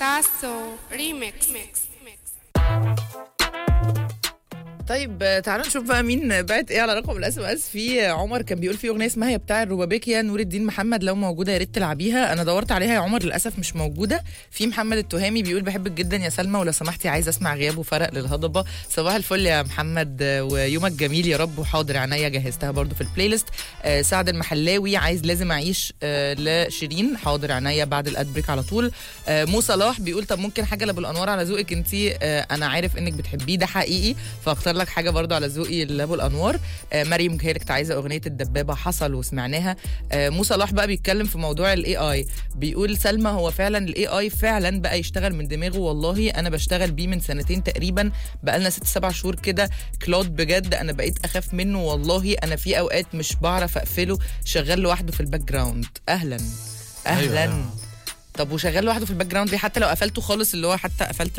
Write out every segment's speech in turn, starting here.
Sasso Remix. طيب تعالوا نشوف بقى مين بعت ايه على رقم الاس ام اس. في عمر كان بيقول في اغنيه اسمها هي بتاع الروبابيكيا نور الدين محمد، لو موجوده يا ريت تلعبيها. انا دورت عليها يا عمر للاسف مش موجوده. في محمد التهامي بيقول بحبك جدا يا سلمى، ولو سمحتي عايز اسمع غياب وفرق للهضبه. صباح الفل يا محمد ويومك جميل يا رب. وحاضر عينيا جهزتها برضو في البلاي ليست. سعد المحلاوي عايز لازم اعيش لشيرين. حاضر عينيا بعد الادبريك على طول. مو صلاح بيقول طب ممكن حاجه لابو الانوار على ذوقك انتي، انا عارف انك بتحبيه ده حقيقي، فاختار لك حاجه برضو على ذوقي لابو الانوار. مريم كهيرك عايزه اغنيه الدبابه حصل وسمعناها. مو صلاح بقى بيتكلم في موضوع الاي اي، بيقول سلمى هو فعلا الاي اي فعلا بقى يشتغل من دماغه، والله انا بشتغل بيه من سنتين تقريبا، بقالنا 6-7 شهور كده. كلود بجد انا بقيت اخاف منه والله، انا في اوقات مش بعرف اقفله، شغال لوحده في الباك جراوند. اهلا أيوة. طب وشغال لوحده في الباك جراوند ليه؟ حتى لو قفلته خالص، اللي هو حتى قفلت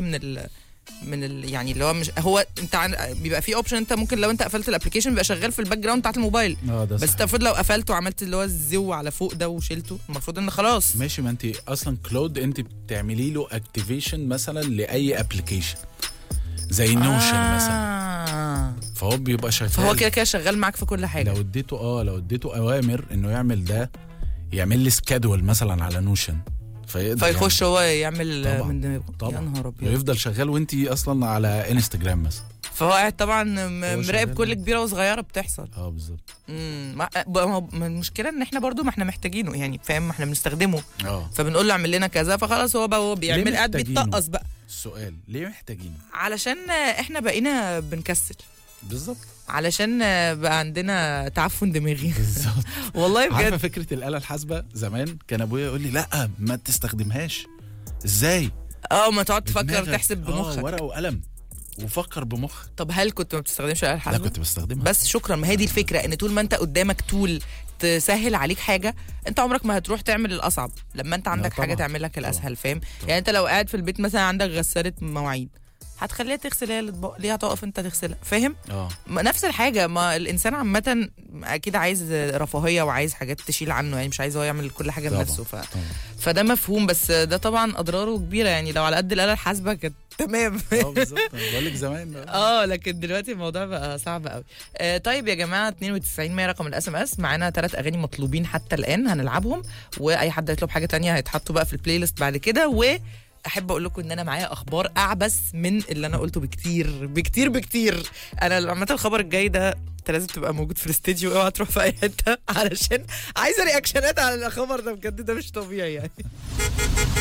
يعني اللي هو مش هو انت بيبقى في اوبشن انت ممكن لو انت قفلت الابلكيشن بيبقى شغال في الباك جراوند بتاعت الموبايل. بس انت المفروض لو قفلته وعملت اللي هو الزو على فوق ده وشلته، المفروض ان خلاص ماشي. ما انت اصلا كلود انت بتعملي له اكتيفيشن مثلا لاي ابلكيشن زي نوشن مثلا، فهو بيبقى شغال، فهو كده شغال معاك في كل حاجه. لو اديته اوامر انه يعمل ده، يعمل لي سكادول مثلا على نوشن، فيخش هو يعمل طبعًا. من دماغه. طبعا يا نهار ابيض. ويفضل شغال وانت اصلا على انستجرام مثلا، فهو قاعد طبعا مراقب كل كبيره وصغيره بتحصل. بالظبط. المشكله ان احنا برضو ما احنا محتاجينه، يعني فاهم، احنا بنستخدمه. فبنقول له اعمل لنا كذا، فخلاص هو بقى هو بيعمل، قاعد بيتطقص بقى. السؤال ليه محتاجينه؟ علشان احنا بقينا بنكسل. بالظبط. علشان بقى عندنا تعفن دماغي. بالظبط. والله بجد. عارفه فكره الاله الحاسبه زمان كان ابويا يقول لي لا ما تستخدمهاش. ازاي؟ ما تقعد تفكر تحسب بمخك. ورقه وقلم وفكر بمخك. طب هل كنت ما بتستخدمش الاله الحاسبه؟ لا كنت بستخدمها. بس شكرا، ما هي دي الفكره، ان طول ما انت قدامك طول تسهل عليك حاجه، انت عمرك ما هتروح تعمل الاصعب لما انت عندك حاجه تعمل لك الاسهل. فاهم؟ يعني انت لو قاعد في البيت مثلا عندك غساله مواعين، هتخليها تغسل هي الاطباق، ليه هتقف انت تغسلها؟ فاهم؟ نفس الحاجه، ما الانسان عامه اكيد عايز رفاهيه وعايز حاجات تشيل عنه، يعني مش عايز هو يعمل كل حاجه بنفسه. فده مفهوم، بس ده طبعا اضراره كبيره. يعني لو على قد الاله الحاسبه كانت تمام. بالظبط. بقول لك زمان. لكن دلوقتي الموضوع بقى صعب قوي. طيب يا جماعه 92 100 رقم الاس ام اس، معانا 3 اغاني مطلوبين حتى الان هنلعبهم، واي حد هيطلب حاجه تانية هيتحطوا بقى في البلاي ليست بعد كده. احب اقول لكم ان انا معايا اخبار اعبث من اللي انا قلته بكتير بكتير بكتير. انا عامه الخبر الجاي ده انت لازم تبقى موجود في الاستديو، اوعى تروح في اي حته، علشان عايزه رياكشنات على الخبر ده بجد، ده مش طبيعي يعني.